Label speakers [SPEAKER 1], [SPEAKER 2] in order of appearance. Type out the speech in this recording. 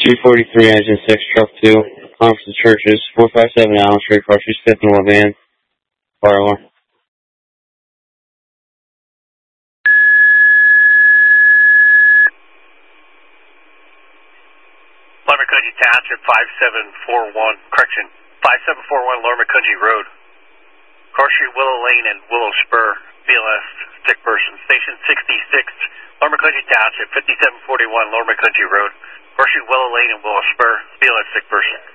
[SPEAKER 1] 243 Engine 6 Truck 2, Conference of Churches, 457 Allen Street, Cartridge 5th and Levan, fire alarm.
[SPEAKER 2] Lormicoji Township 5741, correction, 5741 Lormicoji Road, Cross Street, Willow Lane, and Willow Spur, BLS, sick person. Station 66, Lormicoji Township 5741 Lormicoji Road, Cross Street, Willow Lane, and Willow Spur, BLS, sick person.